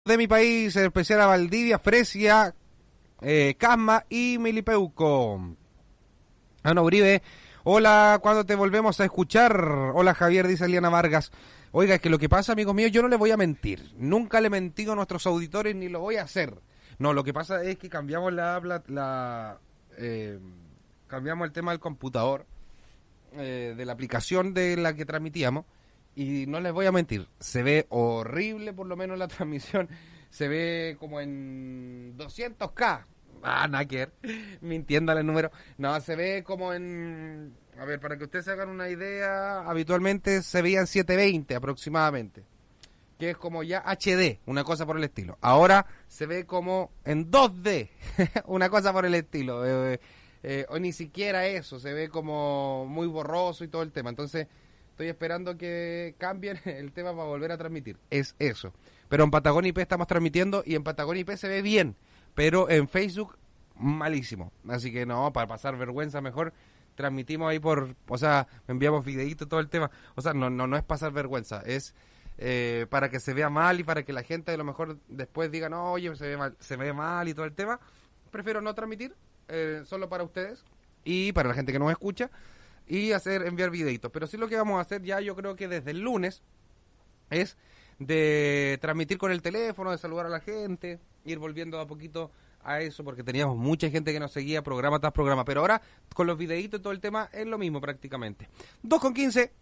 de mi país, en especial a Valdivia, Fresia, Casma y Milipeuco. Ana Uribe, hola, ¿cuándo te volvemos a escuchar? Hola Javier, dice Eliana Vargas. Oiga, es que lo que pasa, amigos míos, yo no les voy a mentir. Nunca le he mentido a nuestros auditores ni lo voy a hacer. No, lo que pasa es que cambiamos cambiamos el tema del computador, de la aplicación de la que transmitíamos. Y no les voy a mentir, se ve horrible, por lo menos la transmisión. Se ve como en 200K. Ah, nada que ver, mintiéndole el número. No, se ve como en... A ver, para que ustedes se hagan una idea, habitualmente se veía en 720 aproximadamente. Que es como ya HD, una cosa por el estilo. Ahora se ve como en 2D, una cosa por el estilo. O ni siquiera eso, se ve como muy borroso y todo el tema. Entonces... estoy esperando que cambien el tema para volver a transmitir. Es eso. Pero en Patagonia IP estamos transmitiendo y en Patagonia IP se ve bien. Pero en Facebook, malísimo. Así que no, para pasar vergüenza mejor transmitimos ahí o sea, enviamos videitos, todo el tema. O sea, no es pasar vergüenza. Es para que se vea mal y para que la gente a lo mejor después diga, no, oye, se ve mal y todo el tema. Prefiero no transmitir, solo para ustedes y para la gente que nos escucha. Y enviar videitos. Pero sí lo que vamos a hacer ya, yo creo que desde el lunes, es de transmitir con el teléfono, de saludar a la gente, ir volviendo a poquito a eso, porque teníamos mucha gente que nos seguía programa tras programa. Pero ahora, con los videitos y todo el tema, es lo mismo prácticamente. 2:15.